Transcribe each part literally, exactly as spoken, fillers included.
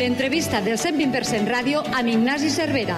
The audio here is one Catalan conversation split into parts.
l'entrevista del cent vint per cent Ràdio amb Ignasi Cervera.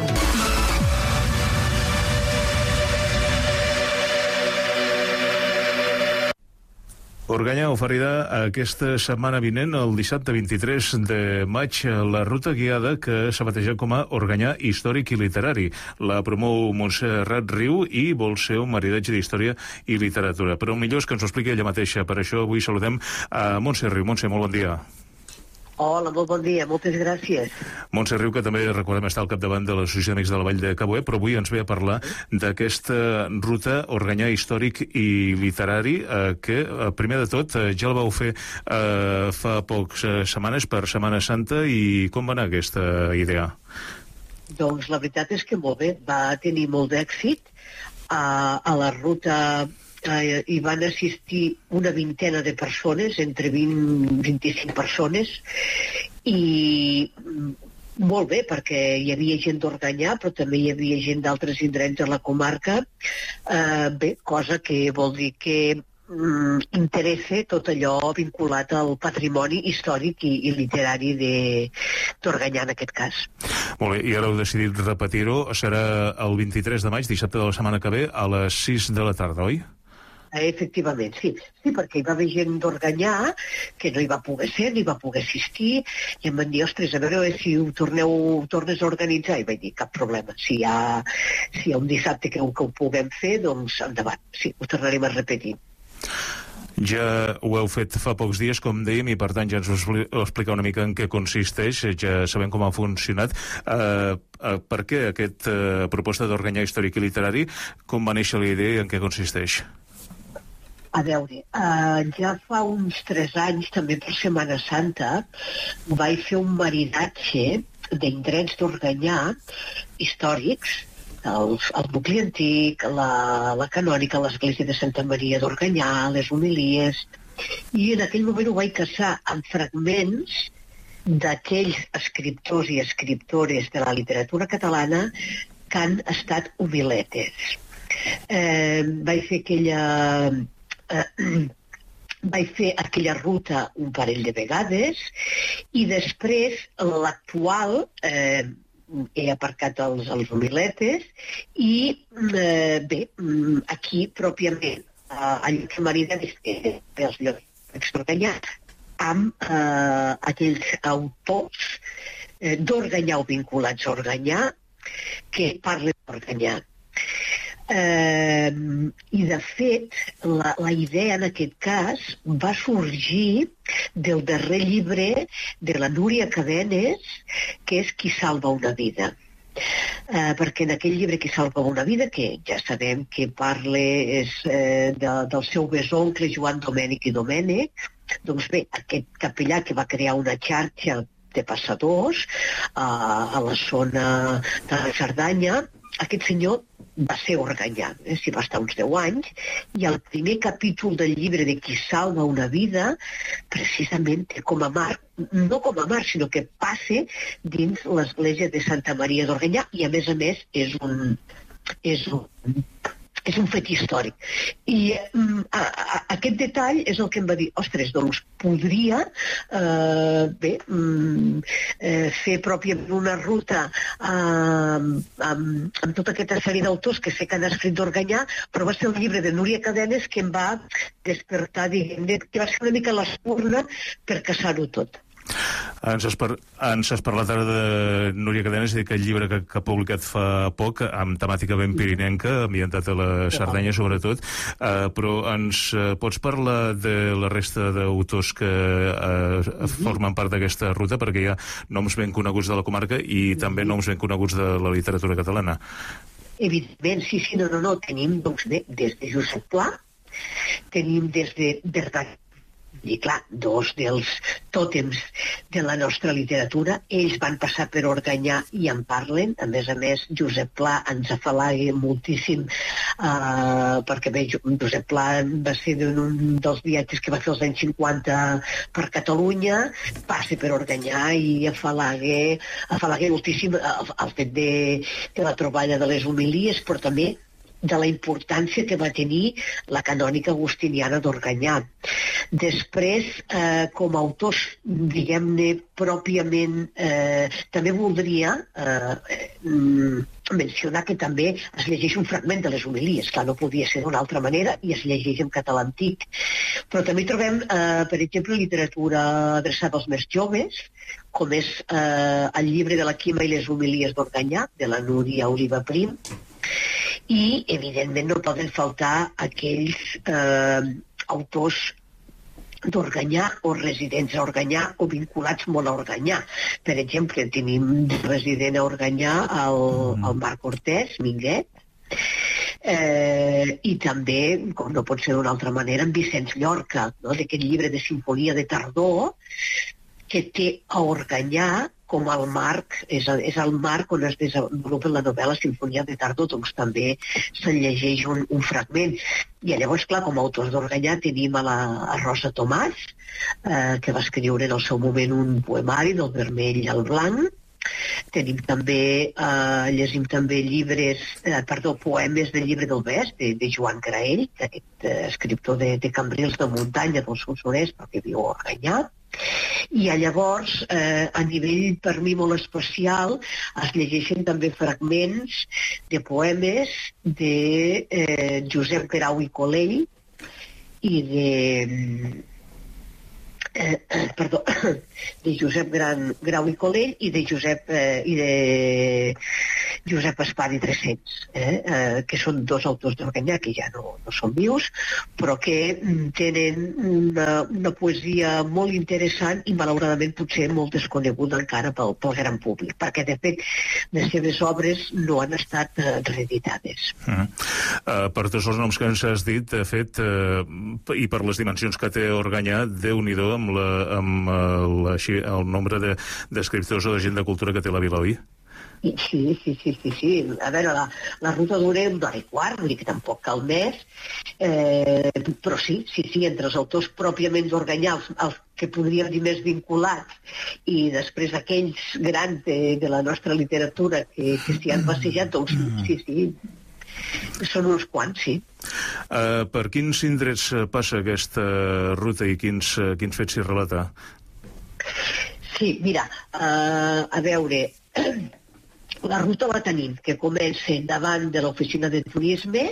Organyà oferirà aquesta setmana vinent, el dissabte vint-i-tres de maig, la ruta guiada que s'ha batejat com a Organyà històric i literari. La promou Montserrat Riu i vol ser un maridatge d'història i literatura. Però el millor és que ens ho expliqui ella mateixa. Per això avui saludem a Montse Riu. Montse, molt bon dia. Hola, molt bon dia, moltes gràcies. Montse Riu, que també recordem estar al capdavant de l'Associació d'Amics de la Vall de Caboé, però avui ens ve a parlar d'aquesta ruta Organyà històric i literari, eh, que, primer de tot, eh, ja la vau fer eh, fa poques eh, setmanes per Setmana Santa, i com va anar aquesta idea? Doncs la veritat és que molt bé, va tenir molt d'èxit a, a la ruta. Eh, hi van assistir una vintena de persones, entre vint i vint-i-cinc persones, i molt bé, perquè hi havia gent d'Organyà, però també hi havia gent d'altres indrets de la comarca. Eh, bé, cosa que vol dir que mm, interessa tot allò vinculat al patrimoni històric i, i literari d'Organyà, en aquest cas. Molt bé, i ara heu decidit repetir-ho. Serà el vint-i-tres de maig, dissabte de la setmana que ve, a les sis de la tarda, oi? Efectivament, sí. Sí, perquè hi va haver gent d'Organyà que no hi va poder ser, ni va poder assistir, i em van dir, ostres, a veure si ho torneu, ho tornes a organitzar, i vaig dir, cap problema. Si hi ha, si hi ha un dissabte que, que ho puguem fer, doncs endavant. Sí, ho tornarem a repetir. Ja ho heu fet fa pocs dies, com dèiem, i per tant ja ens ho explica una mica en què consisteix, ja sabem com ha funcionat. Uh, uh, per què aquesta uh, proposta d'Organyà històric i literari? Com va néixer la idea i en què consisteix? A veure, uh, ja fa uns tres anys, també per Setmana Santa, vaig fer un maridatge d'indrets d'Organyà històrics, el, el nucli antic, la, la canònica, l'església de Santa Maria d'Organyà, les homilies, i en aquell moment ho vaig casar amb fragments d'aquells escriptors i escriptores de la literatura catalana que han estat homiletes. Eh, vaig fer aquella... Uh, vaig fer aquella ruta un parell de vegades, i després l'actual eh, he aparcat els, els homiletes, i eh, bé, aquí pròpiament uh, allò que m'agrada és que els llocs d'Organyà amb eh, aquells autors eh, d'Organyà o vinculats a Organyà que parlen d'Organyà. Eh, i de fet la, la idea en aquest cas va sorgir del darrer llibre de la Núria Cadenes, que és Qui salva una vida. Eh, perquè en aquell llibre Qui salva una vida, que ja sabem que parla és, eh, de, del seu besoncle Joan Domènech i Domènech, doncs bé, aquest capellà que va crear una xarxa de passadors eh, a la zona de la Cerdanya, aquest senyor va ser Organyà, eh? S'hi va estar uns deu anys, i el primer capítol del llibre de Qui salva una vida precisament té com a marc, no com a marc, sinó que passa dins l'església de Santa Maria d'Organyà, i a més a més és un, és un, és un fet històric. I mm, a, a, aquest detall és el que em va dir, ostres, doncs podria eh, bé, mm, eh, fer pròpiament una ruta eh, amb, amb tota aquesta sèrie d'autors que sé que han escrit d'Organyà, però va ser el llibre de Núria Cadenes que em va despertar, diguem-ne, que va ser una mica l'espurna per casar-ho tot. Ens has, par ens has parlat ara de Núria Cadenes i d'aquest llibre que, que ha publicat fa poc, amb temàtica ben pirinenca, ambientat a la Cerdanya sobretot, uh, però ens uh, pots parlar de la resta d'autors que uh, formen part d'aquesta ruta, perquè hi ha noms ben coneguts de la comarca i també noms ben coneguts de la literatura catalana? Evidentment, sí, sí, no, no, no. Tenim doncs, des de Josep Pla, tenim des de Verdaguer, i clar, dos dels tòtems de la nostra literatura. Ells van passar per Organyà i en parlen. A més a més, Josep Pla ens afalaga moltíssim, eh, perquè bé, Josep Pla va ser un dels viatges que va fer als anys cinquanta per Catalunya, passa per Organyà i afalaga, afalaga moltíssim el, el fet de, de la troballa de les homilies, però també de la importància que va tenir la canònica agustiniana d'Organyà. Després, eh, com a autors, diguem-ne, pròpiament, eh, també voldria eh, mencionar que també es llegeix un fragment de les homilies, clar, no podia ser d'una altra manera, i es llegeix en català antic. Però també trobem, eh, per exemple, literatura adreçada als més joves, com és eh, el llibre de la Quima i les homilies d'Organyà, de la Núria Oliva Prim, i, evidentment, no poden faltar aquells eh, autors d'Organyà o residents a Organyà o vinculats molt a Organyà. Per exemple, tenim resident a Organyà el, el Marc Cortés, Minguet, eh, i també, com no pot ser d'una altra manera, en Vicenç Llorca, no? D'aquest llibre de Simfonia de Tardor, que té a Organyà com el marc, és, és el marc on es desenvolupa la novel·la Simfonia de Tardor, doncs també se'n llegeix un, un fragment. I llavors, clar, com a autors d'Organyà tenim a la a Rosa Tomàs, eh, que va escriure en el seu moment un poemari del vermell al blanc. Tenim també, eh, llegim també llibres, eh, perdó, poemes del llibre del Bes, de, de Joan Graell, aquest eh, escriptor de, de Cambrils de Muntanya, del Solsonès, però que viu a Organyà. I llavors, eh, a nivell per mi molt especial, es llegeixen també fragments de poemes de eh, Josep Grau i Colell i de... Eh, eh, perdó, de Josep Gran, Grau i Colell i de Josep eh, i de Josep Espari tres-cents, eh, eh, que són dos autors d'Organyà que ja no, no són vius, però que tenen una, una poesia molt interessant i malauradament potser molt desconeguda encara pel, pel gran públic, perquè de fet les seves obres no han estat eh, reeditades. Uh -huh. uh, per tots els noms que ens has dit, de fet, uh, i per les dimensions que té Organyà, Déu-n'hi-do amb, la, amb el, així, el nombre d'escriptors o de gent de cultura que té la vila, oi? Sí, sí, sí, sí, sí. A veure, la, la ruta dura una hora i quart, vull dir que tampoc cal més, eh, però sí, sí, sí, entre els autors pròpiament d'Organyà, els, els que podríem dir més vinculats, i després aquells grans de, de la nostra literatura que, que s'hi han passejat, doncs sí, sí, són uns quants, sí. Uh, per quins indrets passa aquesta ruta i quins, uh, quins fets s'hi relata? Sí, mira, uh, a veure, la ruta la tenim, que comença davant de l'oficina de turisme,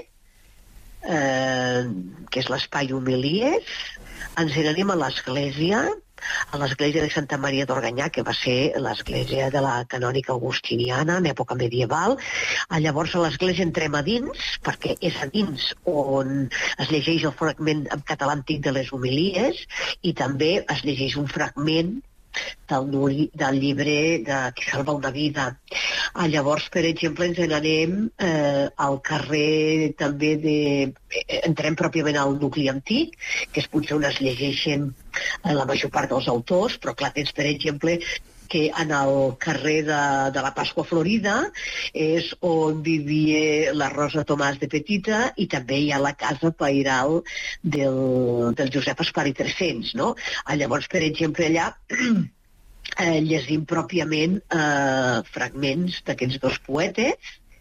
eh, que és l'espai Homilies, ens n'anem a l'església, a l'església de Santa Maria d'Organyà, que va ser l'església de la canònica agustiniana en època medieval. Llavors a l'església entrem a dins, perquè és a dins on es llegeix el fragment en català antic de les homilies, i també es llegeix un fragment del, del llibre de Qui salva una vida. Ah, llavors, per exemple, ens n'anem eh, al carrer també de... Entrem pròpiament al nucli antic, que és potser on es llegeixen eh, la major part dels autors, però clar, tens, per exemple, que en el carrer de, de la Pasqua Florida és on vivia la Rosa Tomàs de Petita, i també hi ha la casa pairal del, del Josep Espari tres-cents, no? Ah, llavors, per exemple, allà eh, llegim pròpiament eh, fragments d'aquests dos poetes,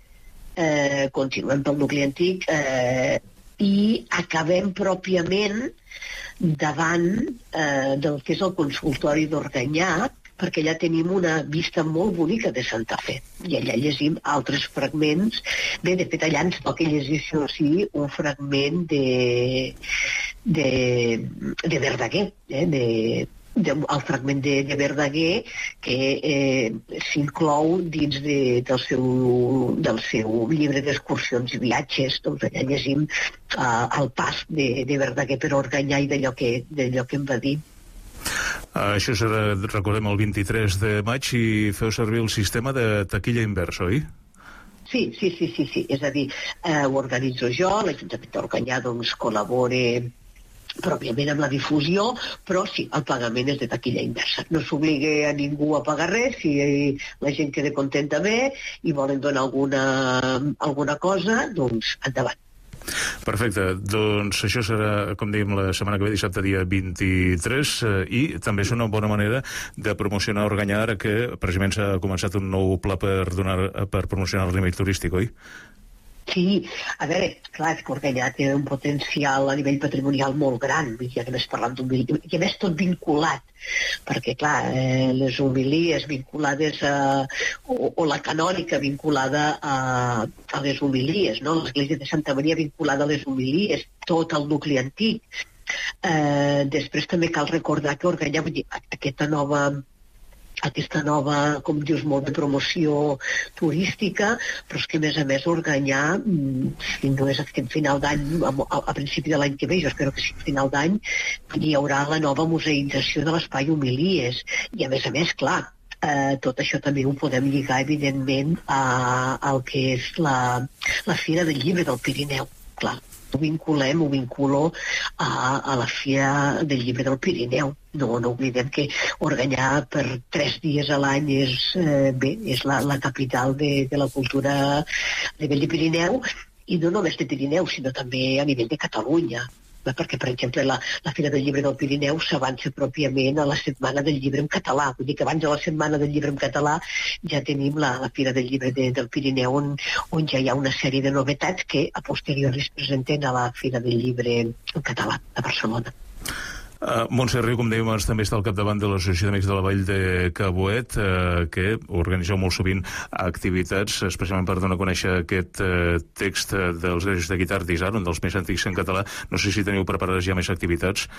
eh, continuem pel nucli antic eh, i acabem pròpiament davant eh, del que és el consultori d'Organyà, perquè allà tenim una vista molt bonica de Santa Fe, i allà llegim altres fragments. Bé, de fet, allà ens toca llegir, sí o sí, un fragment de, de, de Verdaguer, eh? de, de, el fragment de, de Verdaguer, que eh, s'inclou dins de, del, seu, del seu llibre d'excursions i viatges. Doncs allà llegim eh, el pas de, de Verdaguer per Organyà i d'allò que, d'allò que em va dir. Uh, això serà, recordem, el vint-i-tres de maig, i feu servir el sistema de taquilla inversa, oi? Sí, sí, sí, sí, sí. És a dir, eh, ho organitzo jo, l'Ajuntament d'Organyà doncs col·labora pròpiament amb la difusió, però sí, el pagament és de taquilla inversa. No s'obliga a ningú a pagar res, si la gent queda contenta bé i volen donar alguna, alguna cosa, doncs endavant. Perfecte, doncs això serà, com dèiem, la setmana que ve, dissabte dia vint-i-tres, eh, i també és una bona manera de promocionar Organyà, ara que precisament s'ha començat un nou pla per, donar, per promocionar el nivell turístic, oi? Sí, a veure, clar, és que Organyà té un potencial a nivell patrimonial molt gran, i a més parlant d'homilies, i a més tot vinculat, perquè, clar, eh, les homilies vinculades a... O, o la canònica vinculada a, a les homilies, no? L'església de Santa Maria vinculada a les homilies, tot el nucli antic. Eh, després també cal recordar que Organyà, vull dir, aquesta nova... aquesta nova, com dius molt bé, promoció turística, però és que a més a més Organyà, si no és aquest final d'any, a, a principi de l'any que ve, jo espero que sigui final d'any, hi haurà la nova museïtzació de l'espai Homilies, i a més a més, clar, eh, tot això també ho podem lligar, evidentment, a, al que és la, la Fira del Llibre del Pirineu, clar. Ho vinculem, ho vinculo a, a la Fira del Llibre del Pirineu. No, no oblidem que Organyà per tres dies a l'any és, eh, bé, és la, la capital de, de la cultura a nivell de Pirineu, i no només de Pirineu, sinó també a nivell de Catalunya. Perquè, per exemple, la, la Fira del Llibre del Pirineu s'avança pròpiament a la Setmana del Llibre en català. Vull dir que abans de la Setmana del Llibre en català ja tenim la, la Fira del Llibre de, del Pirineu, on, on ja hi ha una sèrie de novetats que a posteriori es presenten a la Fira del Llibre en català a Barcelona. Uh, Montse Riu, com dèiem, també està al capdavant de l'Associació d'Amics de la Vall de Caboet, uh, que organitzeu molt sovint activitats, especialment per donar a conèixer aquest uh, text dels Greuges de Guitart d'Isard, un dels més antics en català. No sé si teniu preparades ja més activitats.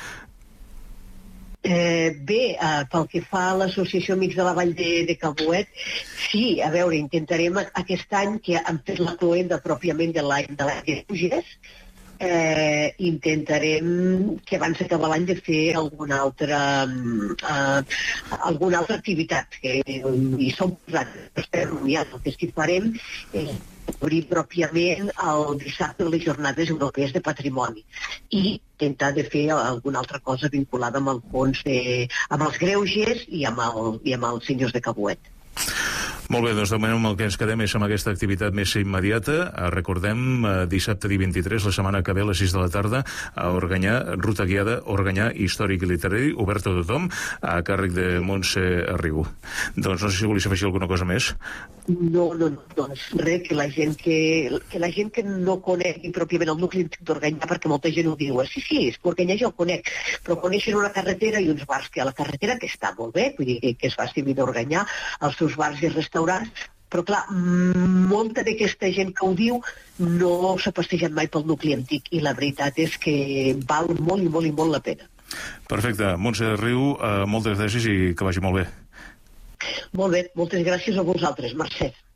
Eh, bé, eh, pel que fa a l'Associació Amics de la Vall de, de Caboet, sí, a veure, intentarem aquest any, que hem fet la cloenda pròpiament de l'any de l'any de Greuges, Eh, intentarem que abans d'acabar l'any de fer alguna altra eh, alguna altra activitat que hi som posats el que sí farem és obrir pròpiament el dissabte de les jornades europees de patrimoni i intentar de fer alguna altra cosa vinculada amb el fons de, amb els Greuges i amb, el, i amb els senyors de Caboet. Molt bé, doncs de moment amb el que ens quedem és amb aquesta activitat més immediata. Recordem, dissabte dia vint-i-tres, la setmana que ve a les sis de la tarda, a Organyà, ruta guiada Organyà històric i literari, obert a tothom, a càrrec de Montse Riu. Doncs no sé si volies afegir alguna cosa més. No, no, no, doncs res, que la gent que, que la gent que no conegui pròpiament el nucli d'Organyà, perquè molta gent ho diu, sí, sí, és que Organyà ja el conec, però coneixen una carretera i uns bars que a la carretera que està molt bé, vull dir que es faci vida a Organyà, els seus bars i restaurants, però clar, molta d'aquesta gent que ho diu no s'ha passejat mai pel nucli antic i la veritat és que val molt i molt i molt la pena. Perfecte. Montse Riu, eh, moltes gràcies i que vagi molt bé. Molt bé, moltes gràcies a vosaltres, Mercè.